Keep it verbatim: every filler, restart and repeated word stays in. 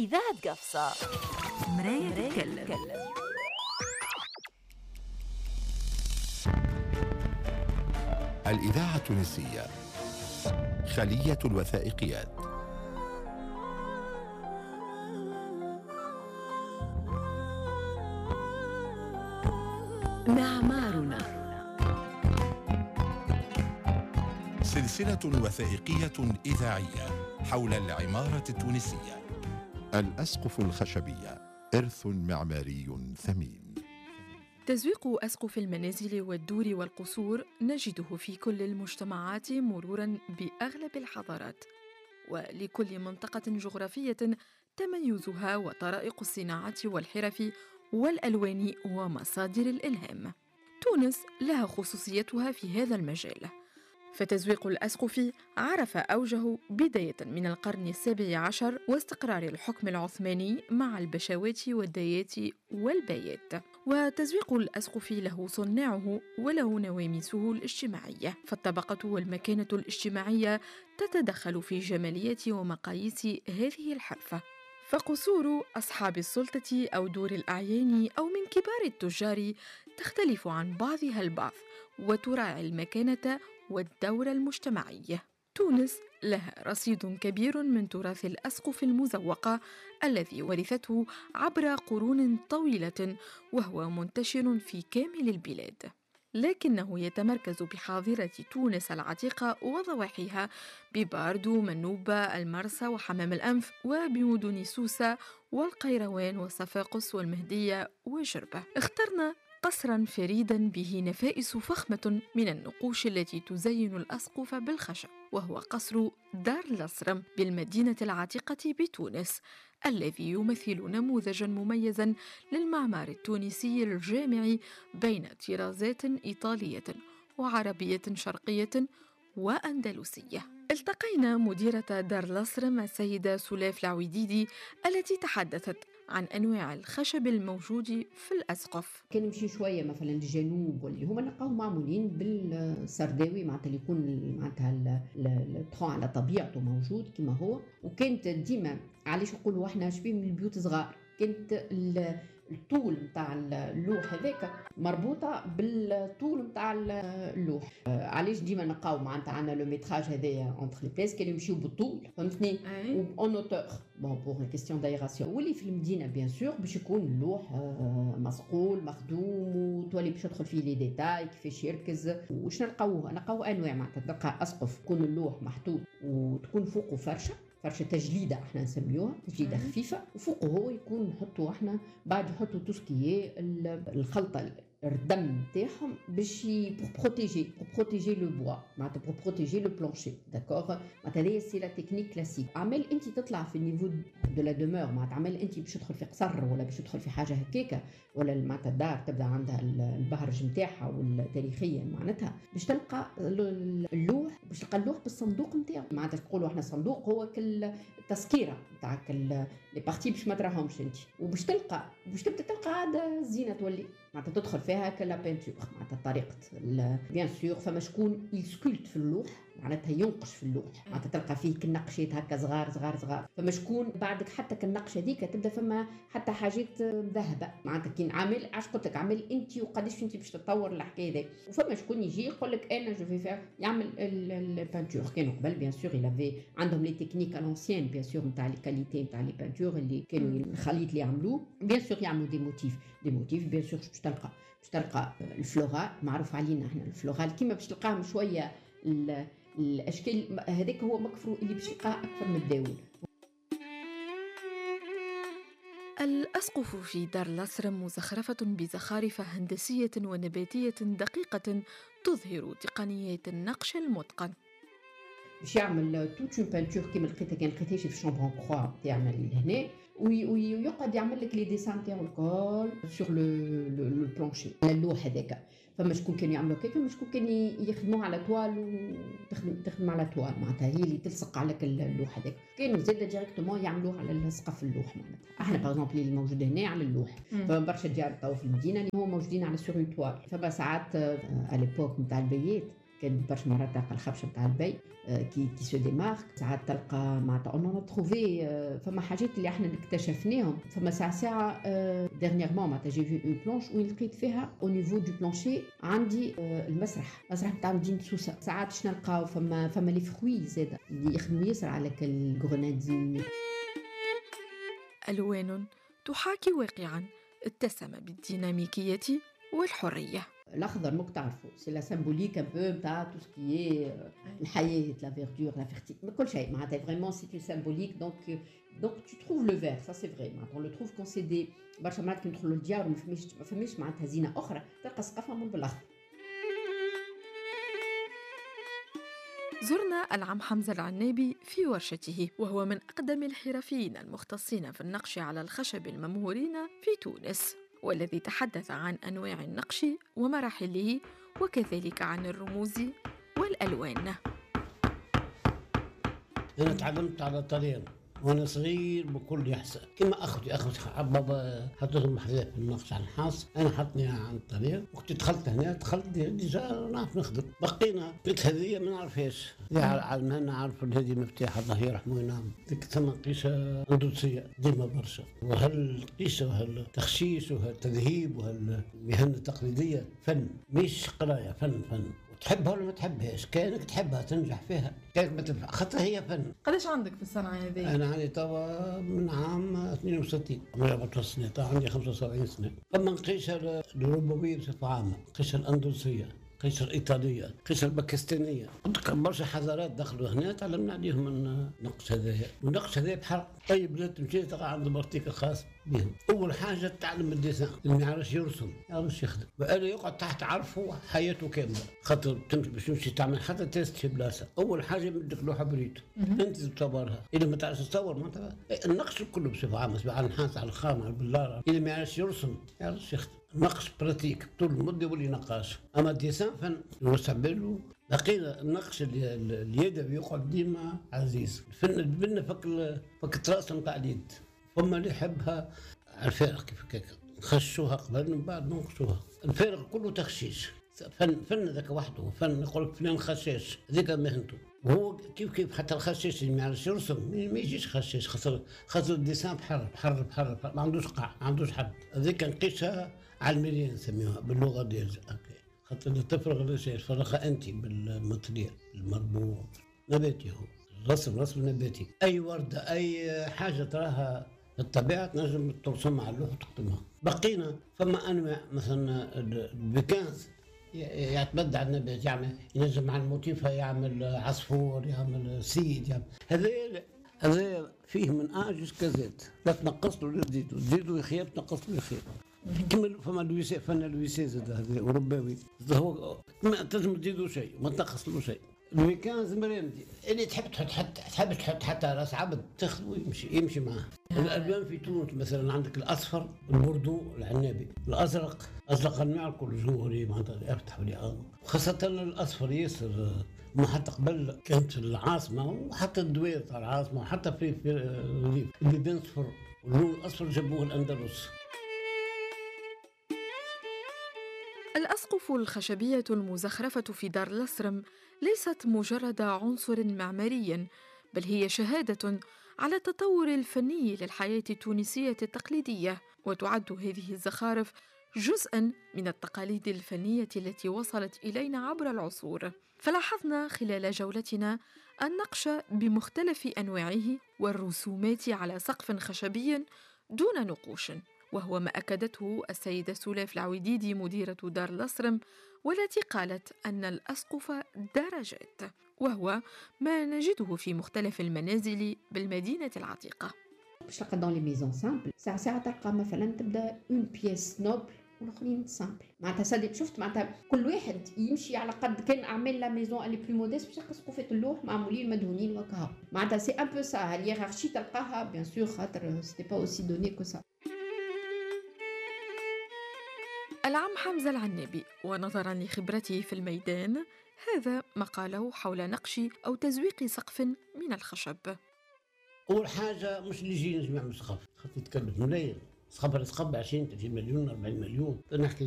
إذاعة قفصة مراية تتكلم. الإذاعة التونسية خلية الوثائقيات. معمارنا، سلسلة وثائقية إذاعية حول العمارة التونسية. الأسقف الخشبية إرث معماري ثمين. تزويق أسقف المنازل والدور والقصور نجده في كل المجتمعات مروراً بأغلب الحضارات، ولكل منطقة جغرافية تميزها وطرائق الصناعة والحرف والألوان ومصادر الإلهام. تونس لها خصوصيتها في هذا المجال، فتزويق الأسقف عرف أوجه بداية من القرن السابع عشر واستقرار الحكم العثماني مع البشوات والدايات والبايات. وتزويق الأسقف له صناعه وله نواميسه الاجتماعية، فالطبقة والمكانة الاجتماعية تتدخل في جماليات ومقاييس هذه الحرفة. فقصور أصحاب السلطة أو دور الأعيان أو من كبار التجار تختلف عن بعضها البعض وتراعي المكانة والدور المجتمعي. تونس لها رصيد كبير من تراث الأسقف المزوقة الذي ورثته عبر قرون طويلة، وهو منتشر في كامل البلاد، لكنه يتمركز بحاضرة تونس العتيقة وضواحيها بباردو، منوبة، المرسى وحمام الأنف، وبمدن سوسة والقيروان وصفاقس والمهدية وجربة. اخترنا قصراً فريداً به نفائس فخمة من النقوش التي تزين الأسقف بالخشب، وهو قصر دار الأصرم بالمدينة العتيقة بتونس، الذي يمثل نموذجاً مميزاً للمعمار التونسي الجامع بين طرازات إيطالية وعربية شرقية وأندلسية. التقينا مديرة دار الأصرم السيدة سلاف العويديدي التي تحدثت عن أنواع الخشب الموجود في الأسقف. كان نمشي شوية مثلا للجنوب واللي هما نلقاهم معمولين بالسرداوي، معناتها اللي يكون معناتها الطخان على طبيعته موجود كما هو. وكانت ديما علاش نقولوا احنا شبيه من البيوت صغار، كانت الطول متاع اللوح هذاك مربوطه بالطول متاع اللوح. علاش ديما نلقاو معناتها عندنا لو ميتراج هذايا اونتر لي بيس كانوا يمشيو بالطول، فهمتني، اون اوتور بون بور كيستيون دايراسيون. واللي في المدينه بيان سور باش يكون اللوح مصقول مخدوم وتولي باش تدخل فيه لي ديتاي كيفاش يركز. واش نلقاوه؟ نلقاو انواع، معناتها تلقى اسقف يكون اللوح محطوط وتكون فوقه فرشه فرشه تجليده احنا نسميوها تجليده خفيفه، وفوقه هو يكون نحطوا احنا بعد نحطوا توسكي الخلطه الردم نتاعهم باش بور بروتيجي بور بروتيجي لو بوا، معناتها بور بروتيجي لو بلانشي. داكوغ، معناتها هذه سي لا تكنيك كلاسيك. عمل انت تطلع في النيفو دو لا دومور، معناتها عمل انت باش تدخل في قصر ولا باش تدخل في حاجه هكاكه، ولا معناتها الدار تبدا عندها البهرج نتاعها والتاريخيه، معناتها باش تلقى اللوح باش تلقى اللوح بالصندوق نتاعو. معناتها نقولوا احنا الصندوق هو كالتسكيره نتاعك لي بارتي باش ما تراهمش انت، وباش تلقى باش تبدا تلقى عاد الزينه تولي معناتها تدخل فيها كلا بينتور، معناتها طريقه بيان سور. فما شكون يسكولت في اللوح، معناتها ينقش في اللوح، معناتها تلقى فيه كالنقشات هكا صغار صغار صغار. فما شكون بعدك حتى كالنقشه هذيك تبدا فما حتى حاجات ذهبه، معناتها كي عامل عاش قلت لك عامل انت وقداش انت باش تطور الحكايه هذه. وفما شكون يجي يقول لك انا جو في فير يعمل البانتور. كانوا قبل بيان سور يلافي عندهم لي تكنيك الانسيان بيان سور نتاع لي كاليتي نتاع لي بانتور اللي كانوا الخليط اللي يعملوه. بيان سور يعملوا دي موتيف دي موتيف بيان سور باش تلقى باش تلقى الفلورال معروف علينا احنا الفلورال كيما باش تلقاهم شويه الاشكال هذاك هو مكفرو اللي باش تلقاه اكثر من الداول. الأسقف في دار الأصرم مزخرفة بزخارف هندسية ونباتية دقيقة تظهر تقنيات النقش المتقن. باش يعمل توت اون بانتور كيما لقيتها كان لقيتها في شامبر كروا تاعنا اللي هنا، ويقعد يعمل لك لي ديسان تاعو الكل سور لو لو بلانشي اللوح هذاك. فما شكون كانوا يعملوا هكاك، فما شكون كان يخدموا على توال وتخدم تخدم على توال، معناتها هي اللي تلصق على اللوح هذاك. كانوا زاده ديريكتومون يعملوه على السقف اللوح، معناتها احنا باغ اكزومبل اللي موجود هنا على اللوح. فما برشا ديار تو في المدينه اللي هما موجودين على سور توال. فما ساعات على ليبوك نتاع البيات كان برشا مرات تلقى الخبشه نتاع البي كي كي سو ديمارك، ساعات تلقى معناتها اون تروفي فما حاجات اللي احنا اكتشفناهم. فما ساعه ساعه ديرنييرمون معناتها جي في اون بلانش وين لقيت فيها او نيفو دو بلانشي عندي المسرح المسرح نتاع مدينه سوسه. ساعات شنو نلقاو فما فما لي فروي زاده اللي يخدموا ياسر على الجرنادين. ألوان تحاكي واقعاً اتسم بالديناميكية والحرية. الاخضر ممكن تعرفوا سي لا سيمبوليك ان بو نتاع تو سكي الحياه، لا فيردور، لا فيرتي، كل شيء معناتها فريمون سي اون سيمبوليك. دونك دونك تو تروف لو فير سا سي فري معناتها لو تروف كون سي دي برشا مرات كي ندخلوا للديار وما فماش ما فماش معناتها زينه اخرى تلقى سقفها من بالاخضر. زرنا العم حمزة العنابي في ورشته، وهو من أقدم الحرفيين المختصين في النقش على الخشب الممهورين في تونس، والذي تحدث عن أنواع النقش ومراحله وكذلك عن الرموز والألوان. أنا تعلمت على الطريان وانا صغير بكل يحسن كما اخوتي اخوتي بابا حطيتهم حذاء في النقش على الحاص، انا حطني على الطريق. وقت دخلت هنا دخلت ديجا نعرف نخدم. بقينا قلت هذه ما نعرفهاش على ما نعرف هذه مفتاح الله يرحمه وينعم. ديك ثم قيشه اندلسيه ديما برشا، وهالقيشه وهالتخشيش وهالتذهيب وهالمهنه التقليديه فن مش قرايه، فن فن تحبها ولا ما تحبهاش. كانك تحبها تنجح فيها، كانك ما تنفع خاطر هي فن. قداش عندك في السنة هذه؟ أنا عندي توا من عام اثنين وستين، من أربعة سنين، توا عندي خمسة وسبعين سنة. أما القيشة الأوروبية بصفة عامة، القيشة الأندلسية، القيشة الإيطالية، القيشة الباكستانية، برشا حضارات دخلوا هنا تعلمنا عليهم النقش هذايا، والنقش هذايا بحر. طيب بلاد تمشي تلقى عنده مرتيكة خاص بهم. أول حاجة تعلم الديسان، اللي ما يعرفش يرسم ما يعرفش يخدم، وقال يقعد تحت عرفه حياته كاملة، خاطر تمشي باش تمشي تعمل حتى تيست في بلاصة. أول حاجة يمدك لوحة بريد، أنت تصورها. إذا ما تعرفش تصور معناتها النقش كله بصفة عامة، على النحاس على الخام على البلارة. اللي ما يعرفش يرسم ما يعرفش يخدم. النقش براتيك طول المدة واللي نقاش. أما الديسان فن يوسع باله. لقينا النقش اليدوي يقعد ديما عزيز. الفن البنة فك فك التراس نتاع اليد. فما اللي يحبها على الفارغ كيف هكاك نخشوها قبل من بعد ننقشوها. الفارغ كله تخشيش. فن فن ذاك وحده فن. يقول لك فلان خشاش ذيك مهنته. وهو كيف كيف حتى الخشاش اللي ما يعرفش يرسم ما يجيش خشاش، خاطر خاطر الديسان بحر بحر بحر, بحر. ما عندوش قاع ما عندوش حد. هذيك نقيسها على المليان نسميوها باللغه ديالنا. خاطر تفرغ الاشياء فرغها انت بالماتريال المربوع نباتي. هو الرسم رسم نباتي. اي ورده اي حاجه تراها في الطبيعه تنجم ترسمها على اللوح وتقدمها. بقينا فما انواع مثلا البيكانز يعتمد على النبات، يعمل ينجم مع الموتيفها يعمل عصفور يعمل سيد يعمل. هذا هذا فيه من ا جوسكا زد، لا تنقص له لا تزيدو تزيدو يخيب تنقص له يخيب. كما فما لويسي فن لويسي زاد هذا اوروباوي هو ما تنجم تزيدو شيء ما تنقص له شيء. الويكاند مريمدي اللي تحب تحط حتى تحب تحط حتى راس عبد تاخذ ويمشي يمشي معاه. الالوان في تونس مثلا عندك الاصفر البردو العنابي، الازرق ازرق انواع الكل جوهري معناتها يفتح ولي، خاصه الاصفر ياسر. ما حتى قبل كانت العاصمه وحتى الدوير تاع العاصمه وحتى في في اللي بين صفر واللون الاصفر جابوه الاندلس. الأسقف الخشبية المزخرفة في دار الأسرم ليست مجرد عنصر معماري، بل هي شهادة على التطور الفني للحياة التونسية التقليدية، وتعد هذه الزخارف جزءاً من التقاليد الفنية التي وصلت إلينا عبر العصور. فلاحظنا خلال جولتنا النقش بمختلف أنواعه والرسومات على سقف خشبي دون نقوش، وهو ما أكدته السيدة سلاف العويديدي مديرة دار الأسرم، والتي قالت أن الأسقف درجات، وهو ما نجده في مختلف المنازل بالمدينة العتيقة. باش تلقى دون لي ميزون سامبل ساعة ساعة تلقى مثلا تبدا اون بيس نوبل والاخرين سامبل. معناتها صدق شفت معناتها كل واحد يمشي على قد كان اعمل لا ميزون اللي بلو موديست باش تلقى سقوفات اللوح معمولين مدهونين وكهو. معناتها سي ان بو سا الهيرارشي تلقاها بيان سور خاطر سيتي با اوسي دوني كو سا. العم حمزة العنابي، ونظراً لخبرته في الميدان، هذا ما قاله حول نقش أو تزويق سقف من الخشب. أول حاجة مش اللي يجي نجمع من السقف، خاطر يتكلف ملايين. سقف السقف ب عشرين ثلاثين مليون أربعين مليون. نحكي